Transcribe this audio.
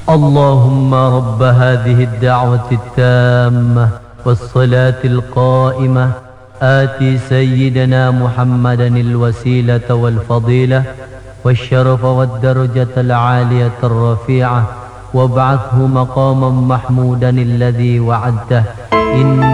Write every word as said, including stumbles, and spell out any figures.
اللهم رب هذه الدعوة التامة والصلاة القائمة آتي سيدنا محمدا الوسيلة والفضيلة والشرف والدرجة العالية الرفيعة وابعثه مقاما محمودا الذي وعدته إن